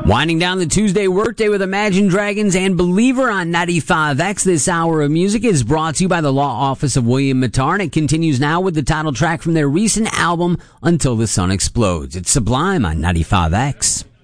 Winding down the Tuesday workday with Imagine Dragons and Believer on 95X. This hour of music is brought to you by the law office of William Mattar, and it continues now with the title track from their recent album, Until the Sun Explodes. It's Sublime on 95X.